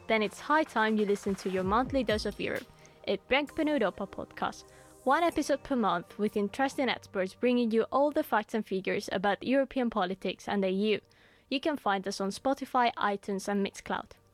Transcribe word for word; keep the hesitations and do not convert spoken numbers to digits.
then it's high time you listen to your monthly dose of Europe, a Brännpunkt Europa podcast. One episode per month with interesting experts bringing you all the facts and figures about European politics and the E U. You can find us on Spotify, iTunes and Mixcloud.